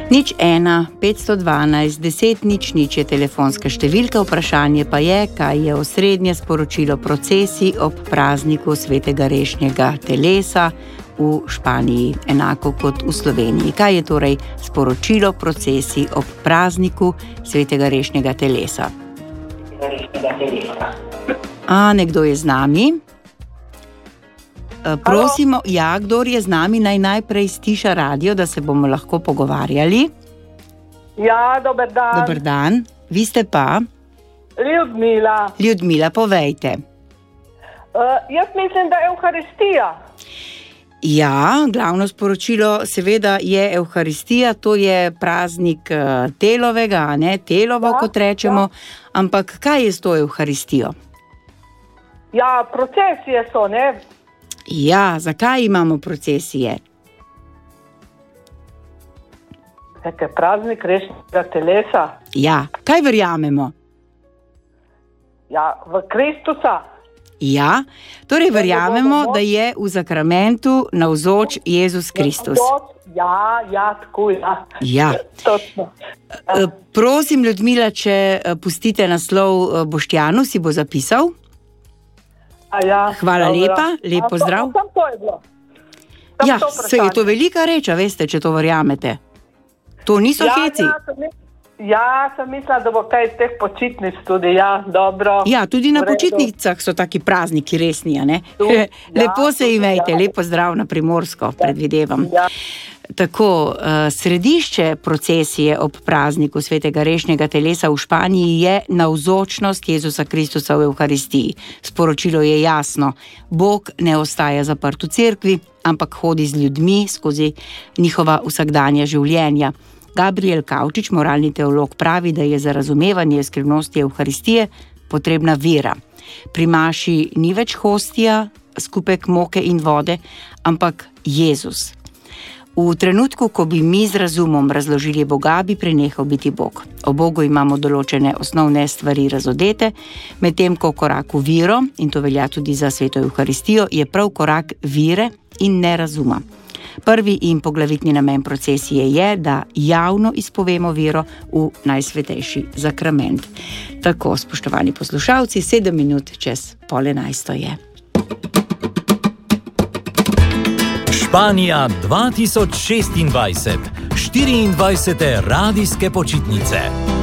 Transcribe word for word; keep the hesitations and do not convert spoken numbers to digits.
Nič ena, petsto dvanajst, deset, nič, nič je telefonska številka, vprašanje pa je, kaj je osrednje sporočilo procesij ob prazniku svetega rešnjega telesa v Španiji, enako kot v Sloveniji. Kaj je torej sporočilo procesij ob prazniku svetega rešnjega telesa? A, nekdo je z nami. Prosimo, ja, kdor je z nami, naj najprej stiša radio, da se bomo lahko pogovarjali. Ja, dober dan. Dober dan. Vi ste pa? Ljudmila. Ljudmila, povejte. Uh, jaz mislim, da je Evharistija. Ja, glavno sporočilo seveda je Evharistija, to je praznik telovega, ne, telovo, ja, kot rečemo, ja. Ampak kaj je s to Evharistijo? Ja, procesije so, ne? Ja, zakaj imamo procesije? Nekaj praznik rešnjega telesa. Ja, kaj verjamemo? Ja, v Kristusa. Ja, torej verjamemo, da je v zakramentu navzoč Jezus Kristus. Ja, ja, tako ja. Ja. Točno. Prosim, Ljudmila, če pustite naslov Boštjanu, si bo zapisal. Ja, hvala dobro. Lepa, lep pozdrav. Sam to je bilo. Sam ja, to se je to velika reč, veste, če to verjamete. To niso ja, heci. Ja, sem, ja, sem mislila, da bo kaj iz teh počitnic tudi, ja, dobro. Ja, tudi na počitnicah so taki prazniki resni, ne? Tu, lepo ja, se imejte, ja. Lep pozdrav na Primorsko, ja. Predvidevam. Ja. Tako, središče procesije ob prazniku svetega rešnjega telesa v Španiji je navzočnost Jezusa Kristusa v Evharistiji. Sporočilo je jasno, Bog ne ostaja zaprt v cerkvi, ampak hodi z ljudmi skozi njihova vsakdanja življenja. Gabriel Kavčič, moralni teolog, pravi, da je za razumevanje skrivnosti Evharistije potrebna vera. Pri maši ni več hostija, skupek moke in vode, ampak Jezus. V trenutku, ko bi mi z razumom razložili Boga, bi prenehal biti Bog. O Bogu imamo določene osnovne stvari razodete, medtem ko korak v vero, in to velja tudi za sveto Evharistijo, je prav korak vire in nerazuma. Prvi in poglavitni namen procesije je, da javno izpovemo vero v najsvetejši zakrament. Tako, spoštovani poslušalci, sedem minut čez pol enajsto je. Španija dva tisoč šestindvajset, štiriindvajsete radijske počitnice.